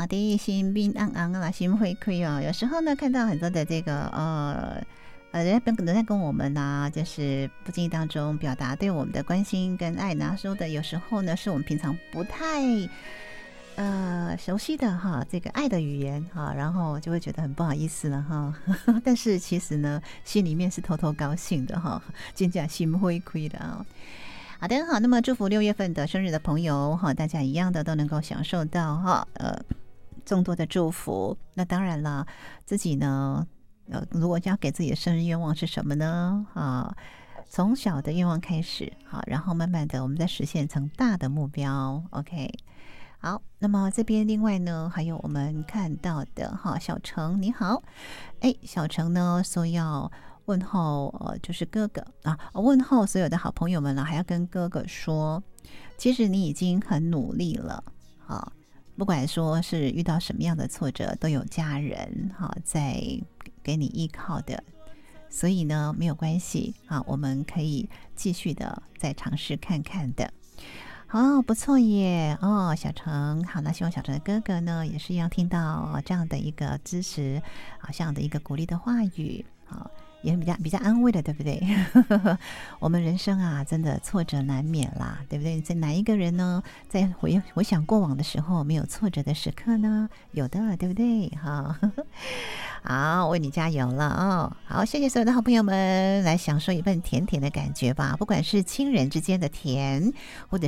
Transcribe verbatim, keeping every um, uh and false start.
好的，心冰昂昂啦，心会亏哦。有时候呢，看到很多的这个呃呃，人家跟人家跟我们呐、啊，就是不经意当中表达对我们的关心跟爱呢，说的有时候呢，是我们平常不太呃熟悉的哈，这个爱的语言哈，然后就会觉得很不好意思了哈。但是其实呢，心里面是偷偷高兴的哈，真正心会亏的啊。好的，好，那么祝福六月份的生日的朋友哈，大家一样的都能够享受到哈，呃，众多的祝福。那当然了，自己呢，呃，如果要给自己的生日愿望是什么呢？啊，从小的愿望开始，好，然后慢慢的我们再实现成大的目标。OK，好，那么这边另外呢，还有我们看到的哈，小程你好，哎，小程呢说要问候呃，就是哥哥啊，问候所有的好朋友们了，还要跟哥哥说，其实你已经很努力了，啊，不管说是遇到什么样的挫折，都有家人哈在给你依靠的，所以呢没有关系啊，我们可以继续的再尝试看看的。哦，不错耶！哦，小程，好，那希望小程的哥哥呢，也是一样听到、哦、这样的一个支持，好这样的一个鼓励的话语，好，也比较比较安慰的，对不对？我们人生啊，真的挫折难免啦，对不对？在哪一个人呢，在回回想过往的时候，没有挫折的时刻呢？有的，对不对？哈，好，为你加油了哦！好，谢谢所有的好朋友们，来享受一份甜甜的感觉吧，不管是亲人之间的甜，或者